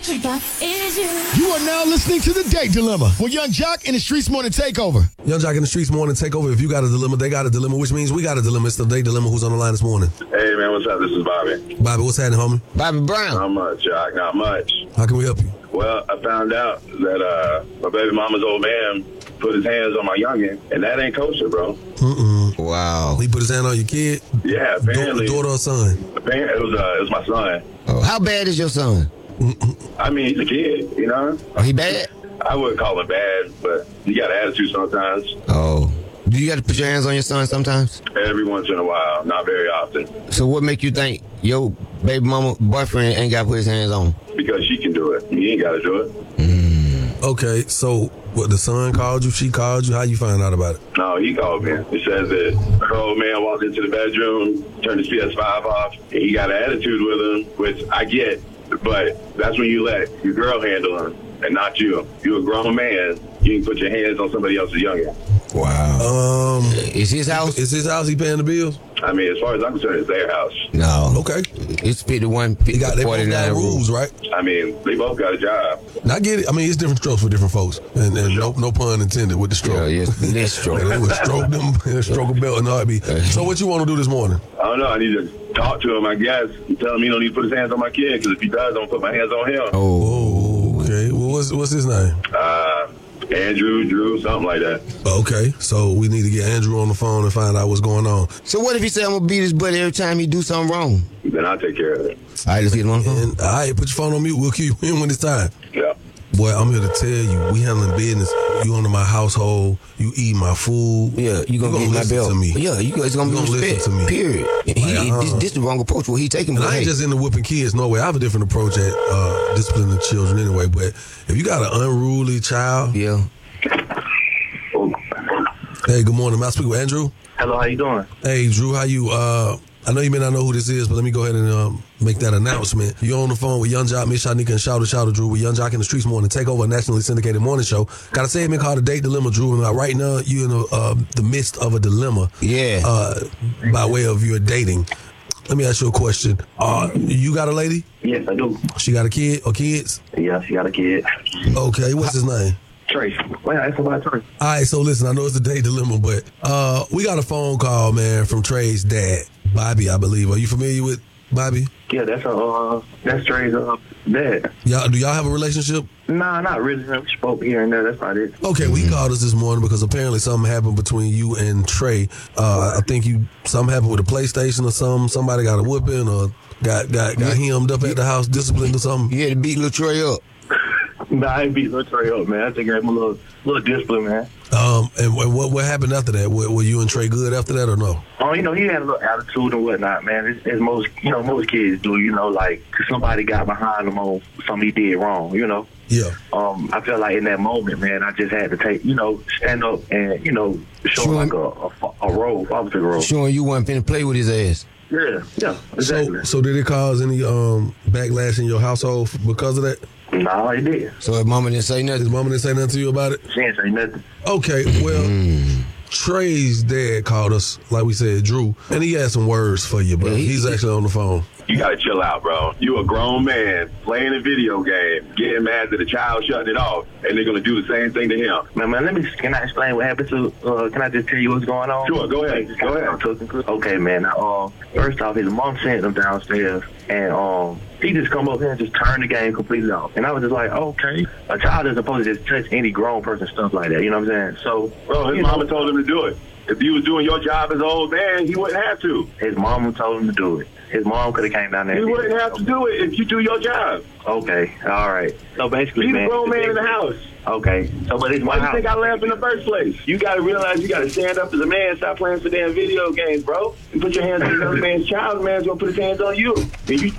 You are now listening to The Date Dilemma with Young Jock and the Streets Morning Takeover. Young Jock in the Streets Morning Takeover. If you got a dilemma, they got a dilemma, which means we got a dilemma. It's The Date Dilemma. Who's on the line this morning? Hey, man, what's up? This is Bobby. Bobby, what's happening, homie? Bobby Brown. Not much, Jock. Not much. How can we help you? Well, I found out that my baby mama's old man put his hands on my youngin', and that ain't kosher, bro. Wow. He put his hand on your kid? Yeah, apparently. Daughter or son? It was my son. Oh, how bad is your son? I mean, he's a kid, you know? Oh, he bad? I wouldn't call him bad, but he got an attitude sometimes. Oh. Do you got to put your hands on your son sometimes? Every once in a while, not very often. So what make you think your baby mama boyfriend ain't got to put his hands on? Because she can do it. He ain't got to do it. Okay, so what, the son called you, she called you? How you find out about it? No, he called me. He says that her old man walked into the bedroom, turned his PS5 off, and he got an attitude with him, which I get, but that's when you let your girl handle him and not you. You're a grown man. You can put your hands on somebody else's youngin'. Wow. Is his house? Is his house he paying the bills? I mean, as far as I'm concerned, it's their house. No. Okay. It's 51, They both 49 got rules, right? I mean, they both got a job. Now, I get it. I mean, it's different strokes for different folks. And no pun intended with the stroke. Yeah, yes, less stroke. They would stroke them, stroke a belt in the heartbeat. So what you want to do this morning? I don't know. I need to talk to him, I guess, and tell him he don't need to put his hands on my kid, because if he does, I'm going to put my hands on him. Oh, okay. Well, what's his name? Andrew, Drew, something like that. Okay, so we need to get Andrew on the phone and find out what's going on. So what if he say I'm going to beat his butt every time he do something wrong? Then I'll take care of it. All right, let's get him on the phone. And, all right, put your phone on mute. We'll keep you in when it's time. Yeah. Boy, I'm here to tell you, we handling business. You under my household. You eat my food. Yeah, you gonna get my listen belt. to me. Yeah, you guys gonna be gonna respect. listen to me. Period. This the wrong approach. What he taking? And But I ain't hey, just into whipping kids. No way. I have a different approach at disciplining children anyway. But if you got an unruly child. yeah. Hey, good morning. May I speak with Andrew? Hello, how you doing? Hey, Drew, how you? I know you may not know who this is, but let me go ahead and make that announcement. You're on the phone with Young Jock, Miss Shanika, and Shouter Drew with Young Jock in the Streets Morning Takeover, a nationally syndicated morning show. Got a segment called The Date Dilemma, Drew. And right now, you're in the midst of a dilemma. Yeah. By way of your dating. Let me ask you a question. You got a lady? Yes, I do. She got a kid or kids? Yeah, she got a kid. Okay, what's his name? Trace. Wait, I asked about Trace. All right, so listen, I know it's a date dilemma, but we got a phone call, man, from Trey's dad, Bobby, I believe. Are you familiar with Bobby? Yeah, that's Trace's dad. Do y'all have a relationship? Nah, not really. We spoke here and there. That's not it. Okay, we called us this morning because apparently something happened between you and Trey. I think something happened with a PlayStation or something. Somebody got a whooping or got hemmed up at the house, disciplined or something. You had to beat little Trey up. Nah, I ain't beat Lil Trey up, man. I think I gave him a little discipline, man. And what happened after that? Were you and Trey good after that or no? Oh, he had a little attitude and whatnot, man. As most kids do, like somebody got behind him on something he did wrong, Yeah. I felt like in that moment, man, I just had to stand up and, show Sure. like a role, officer role. Showing you wasn't finna play with his ass. Yeah, exactly. So did it cause any backlash in your household because of that? No, it did. So his mama didn't say His nothing? mama didn't say nothing to you about it? She didn't say nothing. Okay, well, Trey's dad called us, like we said, Drew, and he had some words for you, bro. Yeah, He's actually on the phone. You gotta chill out, bro. You a grown man playing a video game, getting mad that a child shutting it off, and they're gonna do the same thing to him. Man, can I explain what happened to? Can I just tell you what's going on? Sure, go ahead. Okay, man. Now, first off, his mom sent him downstairs, and he just come up here and just turned the game completely off. And I was just like, okay, a child isn't supposed to just touch any grown person stuff like that. You know what I'm saying? So, bro, his mama told him to do it. If he was doing your job as an old man, he wouldn't have to. His mama told him to do it. His mom could have came down there. He wouldn't have to do it if you do your job. Okay, all right. So basically, He's a grown man in the house. Okay. So, but it's my Why do you house. think I left in the first place? You got to realize you got to stand up as a man. Stop playing some damn video games, bro. You put your hands on another man's child, the man's going to put his hands on you. And you